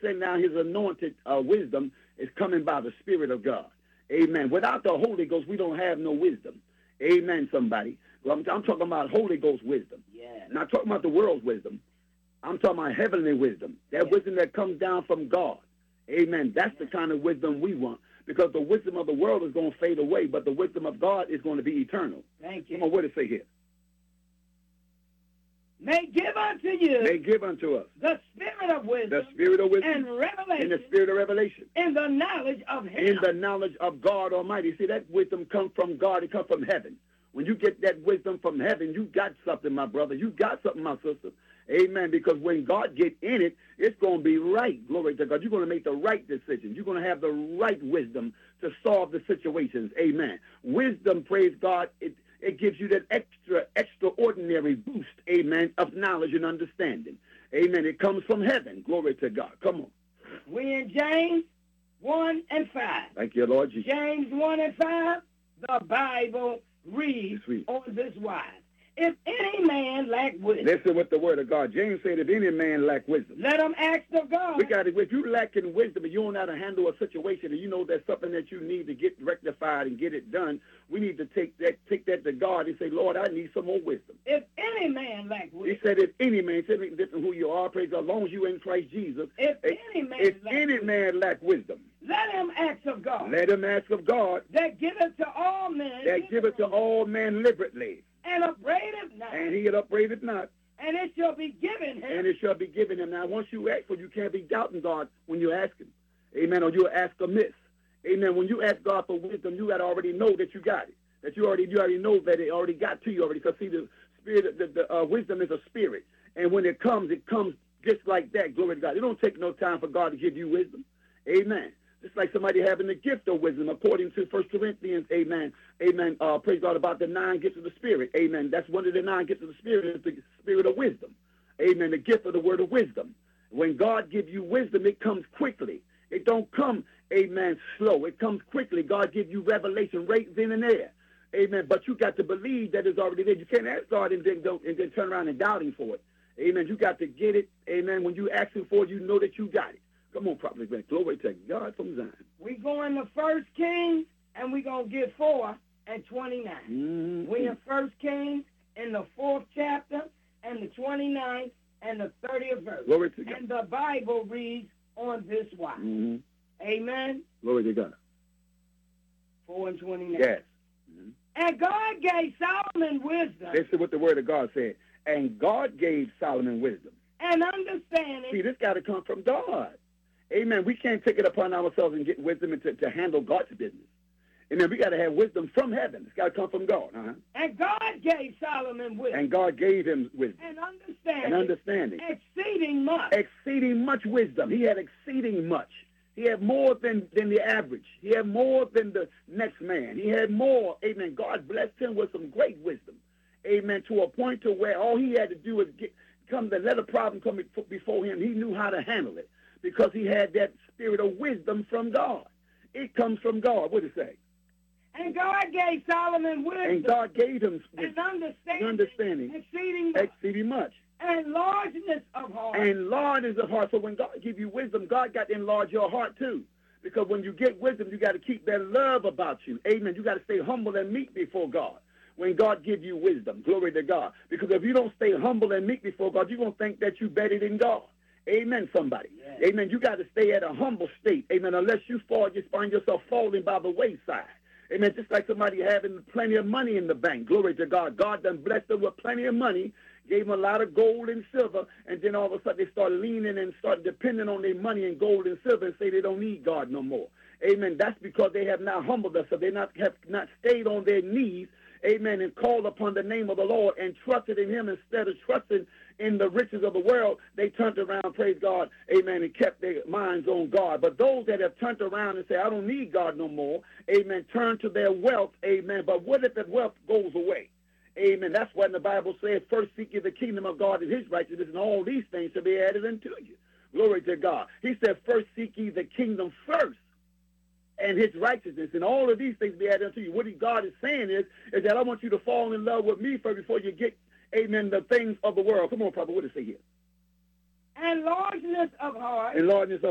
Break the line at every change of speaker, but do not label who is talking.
send down his anointed wisdom is coming by the Spirit of God. Amen. Without the Holy Ghost, we don't have no wisdom. Amen, somebody. Well, I'm talking about Holy Ghost wisdom.
Yeah.
Not talking about the world's wisdom. I'm talking about heavenly wisdom. That wisdom that comes down from God. Amen. That's the kind of wisdom we want. Because the wisdom of the world is going to fade away, but the wisdom of God is going to be eternal.
Thank you.
Come on, what does it say here?
May give unto you
May give unto us
the spirit of wisdom,
the spirit of wisdom
and revelation,
in the spirit of revelation,
in the knowledge of Him.
in the knowledge of God Almighty. See, that wisdom comes from God. It comes from heaven. When you get that wisdom from heaven, you got something, my brother. You got something, my sister. Amen. Because when God get in it, it's going to be right. Glory to God. You're going to make the right decision. You're going to have the right wisdom to solve the situations. Amen. Wisdom, praise God, it gives you that extraordinary boost, amen, of knowledge and understanding. Amen. It comes from heaven. Glory to God. Come on.
We in James 1 and 5.
Thank you, Lord Jesus.
James 1 and 5, the Bible reads
Sweet.
on this wise. If any man lack wisdom,
Listen with the word of God. James said, if any man lack wisdom,
let him ask of God.
we got it. If you lacking wisdom and you don't know how to handle a situation, and you know there's something that you need to get rectified and get it done, we need to take that to God and say, Lord, I need some more wisdom.
If any man lack
He
wisdom,
said, if any man, it doesn't different who you are, praise God, as long as you in Christ Jesus.
if any man
If
lack
any
wisdom,
man lack wisdom,
let him ask of God,
let him ask of God
that giveth to all men,
that giveth to all men liberally,
and upbraideth not,
and he upbraideth not,
and it shall be given him.
and it shall be given him. Now, once you ask for, you can't be doubting God when you ask him. Amen. Or you'll ask amiss. Amen. When you ask God for wisdom, you got to already know that you got it. That you already know that it already got to you already. Because see, the spirit, the wisdom is a spirit, and when it comes just like that. Glory to God. It don't take no time for God to give you wisdom. Amen. Just like somebody having the gift of wisdom, according to 1 Corinthians, amen. Amen. Praise God about the 9 gifts of the Spirit. Amen. That's one of the 9 gifts of the Spirit, is the spirit of wisdom. Amen. The gift of the word of wisdom. When God gives you wisdom, it comes quickly. It don't come, amen, slow. It comes quickly. God gives you revelation right then and there. Amen. But you got to believe that it's already there. You can't ask God and then turn around and doubt him for it. Amen. You got to get it. Amen. When you ask him for it, you know that you got it. Come on, Prophet Ben. Glory to God from Zion.
We going to 1 Kings, and we going to get 4 and 29.
Mm-hmm.
We in 1 Kings in the 4th chapter and the 29th and the 30th verse.
Glory to God.
And the Bible reads on this wise.
Mm-hmm.
Amen.
Glory to God.
4 and 29.
Yes. Mm-hmm.
And God gave Solomon wisdom
Listen what the word of God said. And God gave Solomon wisdom.
and understanding.
See, this got to come from God. Amen. We can't take it upon ourselves and get wisdom and to handle God's business. Amen. We got to have wisdom from heaven. It's got to come from God. Uh-huh.
And God gave Solomon wisdom
And God gave him wisdom
and
and understanding.
exceeding much.
Exceeding much wisdom. He had exceeding much. He had more than the average. He had more than the next man. He had more. Amen. God blessed him with some great wisdom. Amen. To a point to where all he had to do was let a problem come before him. He knew how to handle it because he had that spirit of wisdom from God. It comes from God. What does it say?
And God gave Solomon wisdom
And God gave him
and
wisdom,
understanding, exceeding much, and largeness of heart.
And largeness of heart. So when God gives you wisdom, God got to enlarge your heart too. Because when you get wisdom, you got to keep that love about you. Amen. You got to stay humble and meek before God. When God gives you wisdom, glory to God. Because if you don't stay humble and meek before God, you're going to think that you're better than God. Amen, somebody.
Yes.
Amen. You got to stay at a humble state. Amen. Unless you fall, you find yourself falling by the wayside. Amen. Just like somebody having plenty of money in the bank. Glory to God. God done blessed them with plenty of money, gave them a lot of gold and silver, and then all of a sudden they start leaning and start depending on their money and gold and silver and say they don't need God no more. Amen. That's because they have not humbled us, so they have not stayed on their knees. Amen. And called upon the name of the Lord and trusted in him instead of trusting in the riches of the world. They turned around, praise God, amen, and kept their minds on God. But those that have turned around and say, I don't need God no more, amen, turn to their wealth, amen. But what if that wealth goes away? Amen. That's why the Bible says, first seek ye the kingdom of God and his righteousness, and all these things shall be added unto you. Glory to God. He said, first seek ye the kingdom first, and his righteousness, and all of these things be added unto you. What God is saying is that I want you to fall in love with me first before you get, amen, the things of the world. Come on, Prophet, what does it say here?
And largeness of heart.
And largeness of